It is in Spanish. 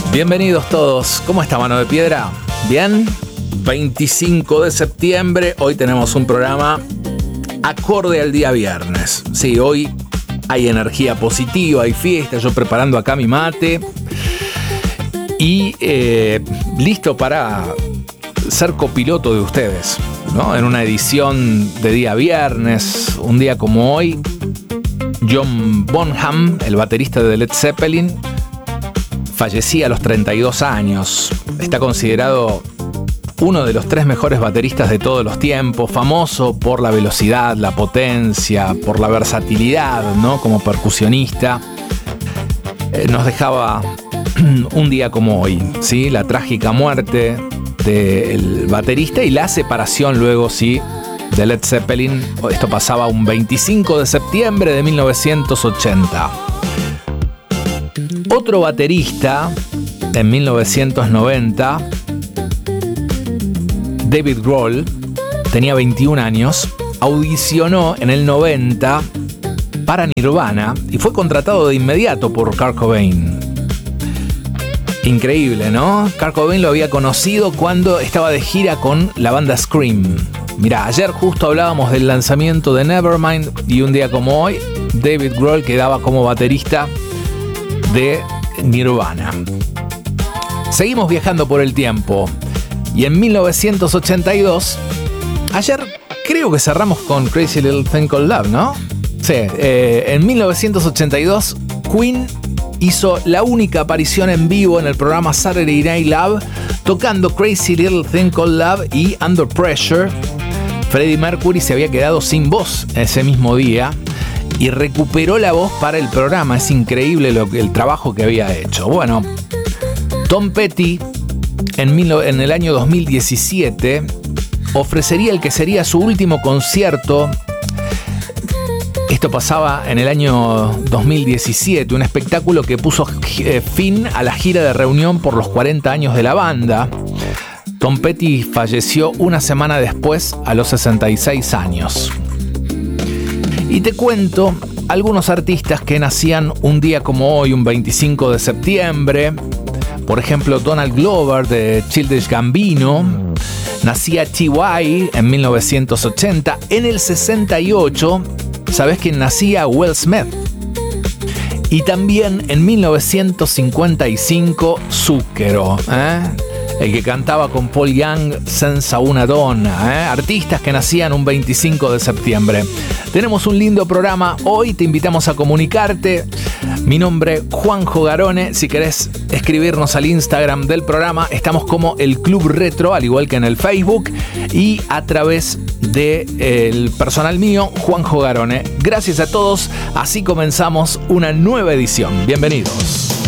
Bienvenidos todos. ¿Cómo está Mano de Piedra? ¿Bien? 25 de septiembre. Hoy tenemos un programa acorde al día viernes. Sí, hoy hay energía positiva, hay fiesta. Yo preparando acá mi mate. Y listo para ser copiloto de ustedes, ¿no? En una edición de día viernes, un día como hoy, John Bonham, el baterista de Led Zeppelin, fallecía a los 32 años. Está considerado uno de los 3 mejores bateristas de todos los tiempos, famoso por la velocidad, la potencia, por la versatilidad, ¿no? Como percusionista. Nos dejaba un día como hoy, ¿sí? La trágica muerte del baterista y la separación luego, sí, de Led Zeppelin. Esto pasaba un 25 de septiembre de 1980. Otro baterista, en 1990, David Grohl, tenía 21 años, audicionó en el 90 para Nirvana y fue contratado de inmediato por Kurt Cobain. Increíble, ¿no? Kurt Cobain lo había conocido cuando estaba de gira con la banda Scream. Mirá, ayer justo hablábamos del lanzamiento de Nevermind y un día como hoy, David Grohl quedaba como baterista de Nirvana. Seguimos viajando por el tiempo y en 1982, ayer creo que cerramos con Crazy Little Thing Called Love, ¿no? Sí, en 1982 Queen hizo la única aparición en vivo en el programa Saturday Night Live tocando Crazy Little Thing Called Love y Under Pressure. Freddie Mercury se había quedado sin voz ese mismo día y recuperó la voz para el programa. Es increíble el trabajo que había hecho. Bueno, Tom Petty en el año 2017 ofrecería el que sería su último concierto. Esto pasaba en el año 2017, un espectáculo que puso fin a la gira de reunión por los 40 años de la banda. Tom Petty falleció una semana después, a los 66 años. Y te cuento algunos artistas que nacían un día como hoy, un 25 de septiembre. Por ejemplo, Donald Glover de Childish Gambino. Nacía T.Y. en 1980. En el 68, ¿sabés quién nacía? Will Smith. Y también en 1955, Zucchero, el que cantaba con Paul Young, Senza una donna, artistas que nacían un 25 de septiembre. Tenemos un lindo programa hoy, te invitamos a comunicarte. Mi nombre, Juanjo Garone. Si querés escribirnos al Instagram del programa, estamos como el Club Retro, al igual que en el Facebook, y a través del personal mío, Juanjo Garone. Gracias a todos, así comenzamos una nueva edición. Bienvenidos.